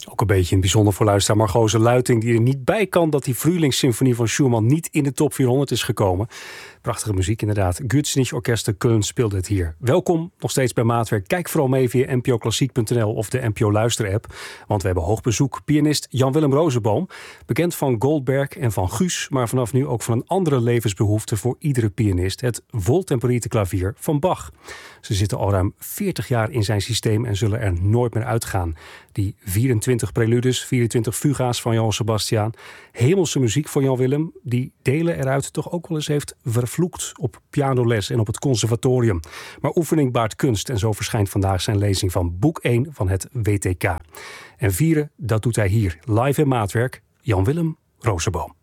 Ook een beetje een bijzonder voor luisteraar Margose Luiting, die er niet bij kan dat die Frühlingssymfonie van Schumann niet in de top 400 is gekomen. Prachtige muziek inderdaad. Guznisch Orkester Köln speelde het hier. Welkom nog steeds bij Maatwerk. Kijk vooral mee via npoklassiek.nl of de NPO Luisterapp. Want we hebben hoog bezoek. Pianist Jan-Willem Rosenboom. Bekend van Goldberg en van Guus, maar vanaf nu ook van een andere levensbehoefte voor iedere pianist. Het voltemperierte klavier van Bach. Ze zitten al ruim 40 jaar in zijn systeem en zullen er nooit meer uitgaan. Die 24 preludes, 24 fuga's van Johann Sebastian. Hemelse muziek van Jan-Willem, die delen eruit toch ook wel eens heeft vervloekt op pianoles en op het conservatorium. Maar oefening baart kunst en zo verschijnt vandaag zijn lezing van boek 1 van het WTK. En vieren, dat doet hij hier, live in Maatwerk, Jan-Willem Rosenboom.